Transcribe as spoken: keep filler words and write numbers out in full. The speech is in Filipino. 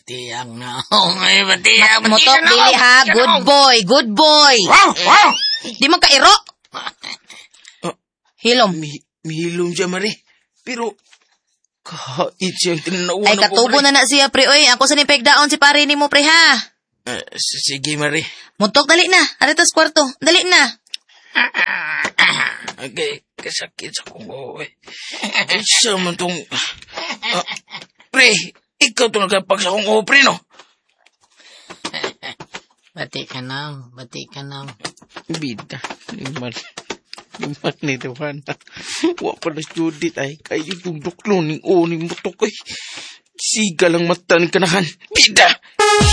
batiyang na. Oh, may batiyang. Ma- Motok dili ha, good boy, good boy. Di man kairo. Hilom. Mi, mihilom siya, Mare. Pero, kahit siyang tinanawan Ay, katubo na na siya, pre. Oy, ako sa nipegdaon si pare ni mo, pre, ha? Uh, sige, Mare. Muntok, dali na. Aritas kwarto. Dali na. Okay, kasakit sa kong owe. Isa man tong... Uh, pre, ikaw itong nagkapag sa kong owe, pre, no? Bati ka na, bati ka na. Bida, liman. Liman ni Tawana. Wa pa na Judith ay. Kaya yung duklo ni o ni Mutok ay. Siga lang mata ni kanahan. Bida!